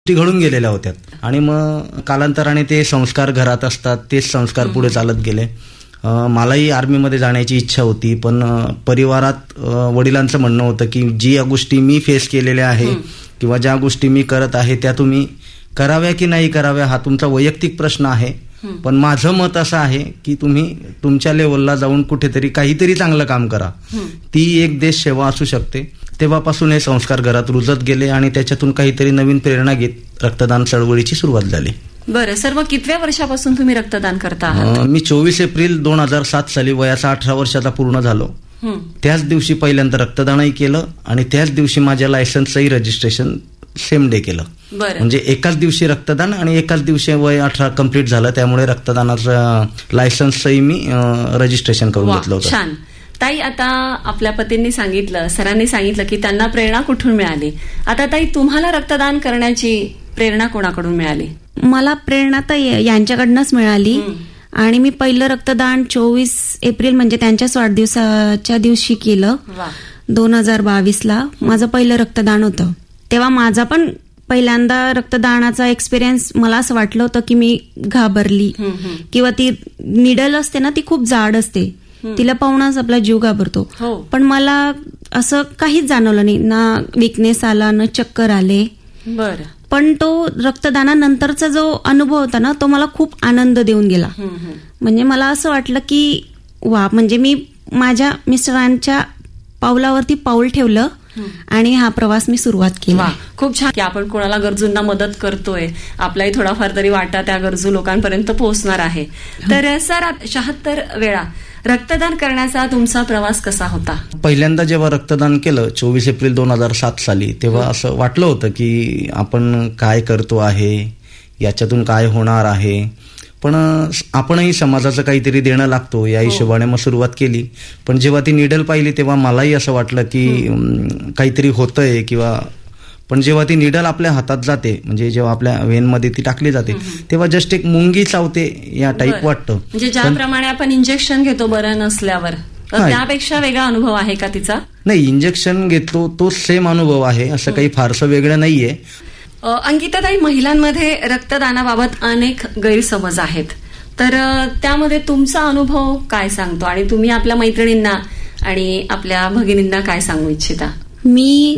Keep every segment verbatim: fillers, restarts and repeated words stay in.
घडून गेलेल्या होत्या आणि मग कालांतराने ते संस्कार घरात असतात, तेच संस्कार पुढे चालत गेले. मलाही आर्मीमध्ये जाण्याची इच्छा होती, पण परिवारात वडिलांचं म्हणणं होतं की जी या गोष्टी मी फेस केलेल्या आहे किंवा ज्या गोष्टी मी करत आहे त्या तुम्ही कराव्या की नाही कराव्या हा तुमचा वैयक्तिक प्रश्न आहे, पण माझं मत असं आहे की तुम्ही तुमच्या लेवलला जाऊन कुठेतरी काहीतरी चांगलं काम करा, ती एक देश सेवा असू शकते. तेव्हापासून हे संस्कार घरात रुजत गेले आणि त्याच्यातून काहीतरी नवीन प्रेरणा घेत रक्तदान चळवळीची सुरुवात झाली. बरं सर, मग कितव्या वर्षापासून तुम्ही रक्तदान करता आहात? मी चोवीस एप्रिल दोन हजार सात साली वयाचा अठरा वर्षाचा पूर्ण झालो. त्याच दिवशी पहिल्यांदा रक्तदानही केलं आणि त्याच दिवशी माझ्या लायसन्सचंही रजिस्ट्रेशन सेम डे केलं. म्हणजे एकाच दिवशी रक्तदान आणि एकाच दिवशी वय अठरा कम्प्लीट झालं, त्यामुळे रक्तदानाचं लायसन्सही मी रजिस्ट्रेशन करून घेतलं होतं. छान. ताई, आता आपल्या पतींनी सांगितलं, सरांनी सांगितलं की त्यांना प्रेरणा कुठून मिळाली. आता ताई, तुम्हाला रक्तदान करण्याची प्रेरणा कोणाकडून मिळाली? मला प्रेरणा तर यांच्याकडनंच मिळाली आणि मी पहिलं रक्तदान चोवीस एप्रिल म्हणजे त्यांच्याच वाढदिवसाच्या दिवशी केलं. दोन हजार बावीस ला माझं पहिलं रक्तदान होतं. तेव्हा माझा पण पहिल्यांदा रक्तदानाचा एक्सपिरियन्स मला असं वाटलं होतं की मी घाबरली किंवा ती निडल असते ना ती खूप जाड असते, तिला पाहूनच आपला जीव घाबरतो. पण मला असं काहीच जाणवलं नाही, ना विकनेस आला ना चक्कर आले. बरं. पण तो रक्तदानानंतरचा जो अनुभव होता ना तो मला खूप आनंद देऊन गेला. म्हणजे मला असं वाटलं की वा, म्हणजे मी माझ्या मिस्टरांच्या पावलावरती पाऊल ठेवलं आणि हा प्रवास मी सुरुवात केली. खूप छान की आपण कोणाला गरजूंना मदत करतोय, आपलाही थोडाफार तरी वाटा त्या गरजू लोकांपर्यंत पोहोचणार आहे. तर सर, शहात्तर वेळा रक्तदान करण्याचा तुमचा प्रवास कसा होता? पहिल्यांदा जेव्हा रक्तदान केलं चोवीस एप्रिल दोन हजार सात साली तेव्हा असं वाटलं होतं की आपण काय करतो आहे, याच्यातून काय होणार आहे, पण आपणही समाजाचं काहीतरी देणं लागतो या हिशोबाने मग सुरुवात केली. पण जेव्हा ती निडल पाहिली तेव्हा मलाही असं वाटलं की काहीतरी होतंय किंवा, पण जेव्हा ती निडल आपल्या हातात जाते, म्हणजे जेव्हा आपल्या वेनमध्ये ती टाकली जाते तेव्हा जस्ट एक मुंगी चावते या टाईप वाटतं. म्हणजे ज्याप्रमाणे आपण इंजेक्शन घेतो बरं नसल्यावर, त्यापेक्षा वेगळा अनुभव आहे का तिचा? नाही, इंजेक्शन घेतो तो सेम अनुभव आहे, असं काही फारसं वेगळं नाहीये. अंकिताताई, महिलांमध्ये रक्तदानाबाबत अनेक गैरसमज आहेत, तर त्यामध्ये तुमचा अनुभव काय सांगतो आणि तुम्ही आपल्या मैत्रिणींना आणि आपल्या भगिनींना काय सांगू इच्छिता? मी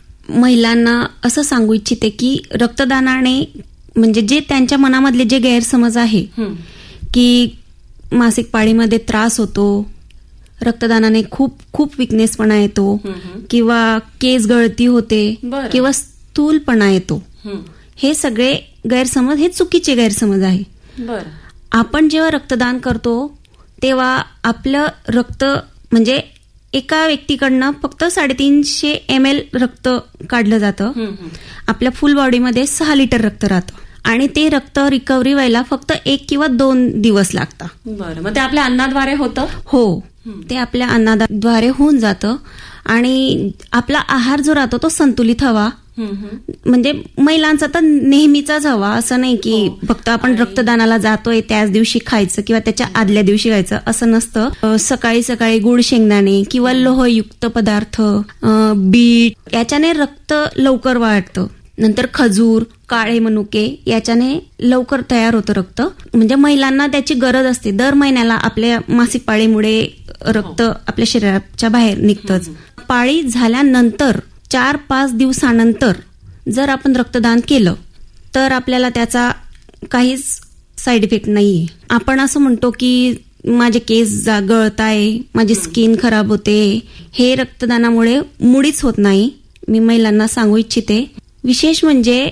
महिलांना असं सांगू इच्छिते की रक्तदानाने म्हणजे जे त्यांच्या मनामधले जे गैरसमज आहे की मासिक पाळीमध्ये त्रास होतो, रक्तदानाने खूप खूप विकनेसपणा येतो किंवा केस गळती होते किंवा स्थूलपणा येतो, हे सगळे गैरसमज हे चुकीचे गैरसमज आहे. बरं. आपण जेव्हा रक्तदान करतो तेव्हा आपलं रक्त म्हणजे एका व्यक्तीकडनं फक्त साडेतीनशे एम एल रक्त काढलं जातं. आपल्या फुल बॉडीमध्ये सहा लिटर रक्त राहतं आणि ते रक्त रिकव्हरी व्हायला फक्त एक किंवा दोन दिवस लागतात. बरं. मग ते आपल्या अन्नाद्वारे होतं? हो, ते आपल्या अन्नाद्वारे होऊन जातं आणि आपला आहार जो राहतो तो संतुलित हवा, म्हणजे महिलांचा तर नेहमीचाच हवा, असं नाही की फक्त आपण रक्तदानाला जातोय त्याच दिवशी खायचं किंवा त्याच्या आदल्या दिवशी खायचं असं नसतं. सकाळी सकाळी गुळ शेंगदाणे किंवा लोहयुक्त पदार्थ, बीट याच्याने रक्त लवकर वाढतं. नंतर खजूर, काळे मनुके याच्याने लवकर तयार होतं रक्त. म्हणजे महिलांना त्याची गरज असते. दर महिन्याला आपल्या मासिक पाळीमुळे रक्त आपल्या शरीराच्या बाहेर निघतंच. पाळी झाल्यानंतर चार पाच दिवसानंतर जर आपण रक्तदान केलं तर आपल्याला त्याचा काहीच साईड इफेक्ट नाहीये. आपण असं म्हणतो की माझे केस गळताय, माझी स्किन खराब होते, हे रक्तदानामुळे मुळीच होत नाही. मी महिलांना सांगू इच्छिते. विशेष म्हणजे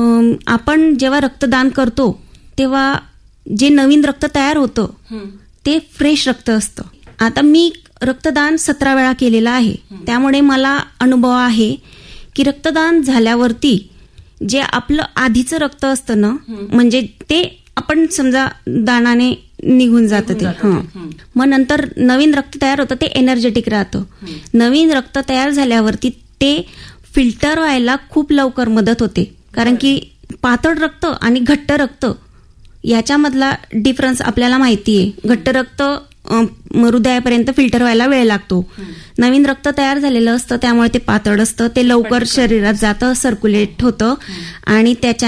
आपण जेव्हा रक्तदान करतो तेव्हा जे नवीन रक्त तयार होतं ते फ्रेश रक्त असतं. आता मी रक्तदान सतरा वेळा केलेलं आहे, त्यामुळे मला अनुभव आहे की रक्तदान झाल्यावरती जे आपलं आधीचं रक्त असतं ना, म्हणजे ते आपण समजा दानाने निघून जातं ते. हं. मग नंतर नवीन रक्त तयार होतं ते एनर्जेटिक राहतं. नवीन रक्त तयार झाल्यावरती ते फिल्टर व्हायला खूप लवकर मदत होते, कारण की पातळ रक्त आणि घट्ट रक्त याच्यामधला डिफरन्स आपल्याला माहिती आहे. घट्ट रक्त अं, हृदयापर्यंत फिल्टर व्हायला वेळ लागतो. नवीन रक्त तयार झालेलं असतं त्यामुळे ते पातळ असतं, ते लवकर शरीरात जातं, सर्क्युलेट होतं आणि त्याच्या